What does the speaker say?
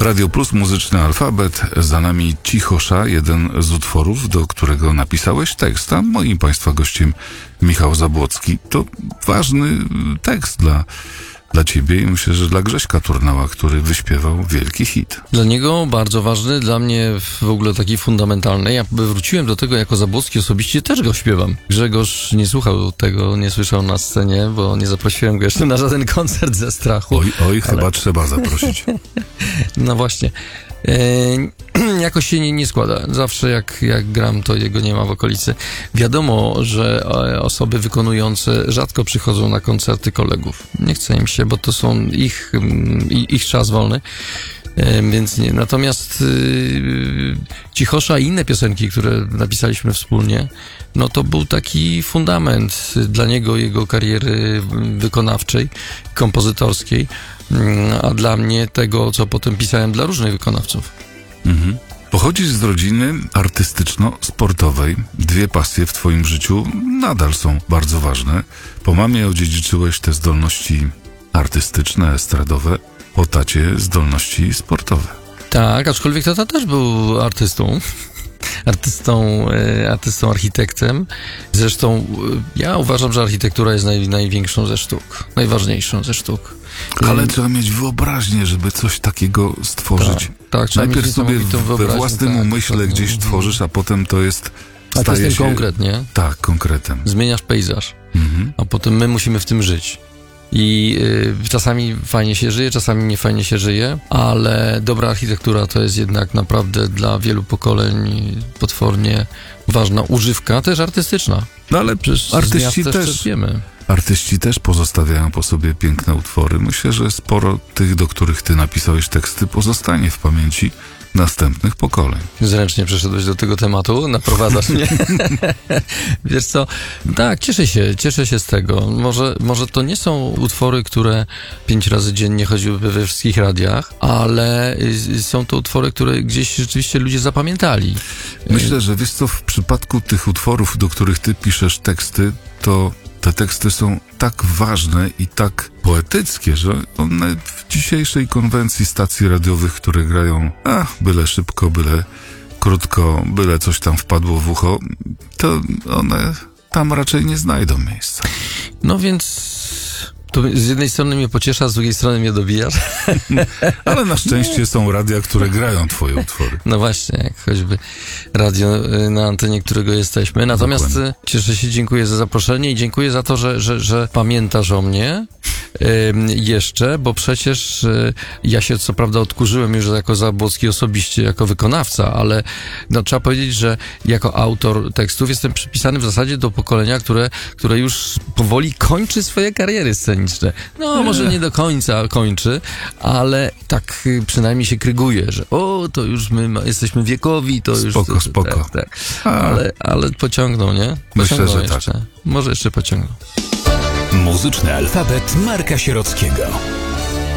Radio Plus, muzyczny alfabet, za nami Cichosza, jeden z utworów, do którego napisałeś tekst, a moim Państwa gościem Michał Zabłocki. To ważny tekst dla Ciebie i myślę, że dla Grześka Turnała, który wyśpiewał wielki hit. Dla niego bardzo ważny, dla mnie w ogóle taki fundamentalny. Ja wróciłem do tego jako Zabłocki, osobiście też go śpiewam. Grzegorz nie słuchał tego, nie słyszał na scenie, bo nie zaprosiłem go jeszcze na żaden koncert ze strachu. Oj, chyba trzeba zaprosić. No właśnie. Jakoś się nie składa. Zawsze jak gram, to jego nie ma w okolicy. Wiadomo, że osoby wykonujące rzadko przychodzą na koncerty kolegów. Nie chce im się, bo to są ich czas wolny. Więc nie. Natomiast Cichosza i inne piosenki, które napisaliśmy wspólnie, no to był taki fundament dla niego, jego kariery wykonawczej, kompozytorskiej, a dla mnie tego, co potem pisałem dla różnych wykonawców. Mhm. Pochodzisz z rodziny artystyczno-sportowej. Dwie pasje w twoim życiu nadal są bardzo ważne. Po mamie odziedziczyłeś te zdolności artystyczne, estradowe, po tacie zdolności sportowe. Tak, aczkolwiek tata też był artystą, architektem. Zresztą ja uważam, że architektura jest największą ze sztuk, najważniejszą ze sztuk. Ale trzeba mieć wyobraźnię, żeby coś takiego stworzyć. Tak, najpierw sobie we własnym umyśle gdzieś tworzysz, a potem to jest... A to jest ten konkret, nie? Tak, konkretem. Zmieniasz pejzaż, a potem my musimy w tym żyć. I czasami fajnie się żyje, czasami nie fajnie się żyje, ale dobra architektura to jest jednak naprawdę dla wielu pokoleń potwornie ważna używka, też artystyczna. No ale artyści też pozostawiają po sobie piękne utwory. Myślę, że sporo tych, do których ty napisałeś teksty, pozostanie w pamięci następnych pokoleń. Zręcznie przeszedłeś do tego tematu, naprowadzasz mnie. Wiesz co, tak, cieszę się z tego. Może to nie są utwory, które 5 razy dziennie chodziłyby we wszystkich radiach, ale są to utwory, które gdzieś rzeczywiście ludzie zapamiętali. Myślę, że wiesz co, w przypadku tych utworów, do których ty piszesz teksty, to te teksty są tak ważne i tak poetyckie, że one w dzisiejszej konwencji stacji radiowych, które grają byle szybko, byle krótko, byle coś tam wpadło w ucho, to one tam raczej nie znajdą miejsca. No więc... To z jednej strony mnie pociesza, z drugiej strony mnie dobijasz. Ale na szczęście są radia, które grają twoje utwory. No właśnie, jak choćby radio na antenie, którego jesteśmy. Natomiast dokładnie. Cieszę się, dziękuję za zaproszenie i dziękuję za to, że pamiętasz o mnie jeszcze, bo przecież ja się co prawda odkurzyłem już jako Zabłocki osobiście, jako wykonawca, ale no, trzeba powiedzieć, że jako autor tekstów jestem przypisany w zasadzie do pokolenia, które już powoli kończy swoje kariery sceniczne. No, może nie do końca kończy, ale tak przynajmniej się kryguje, że to już my jesteśmy wiekowi, to już... Spoko. Tak. Ale pociągną, nie? Myślę, że jeszcze. Tak. Może jeszcze pociągną. Muzyczny alfabet Marka Sierockiego.